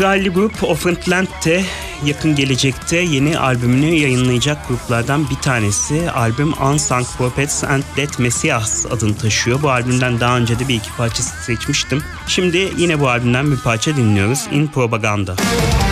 İsrailli grup Offenland de yakın gelecekte yeni albümünü yayınlayacak gruplardan bir tanesi. Albüm Unsung Prophets and Dead Messiahs adını taşıyor. Bu albümden daha önce de bir iki parça seçmiştim. Şimdi yine bu albümden bir parça dinliyoruz. In Propaganda.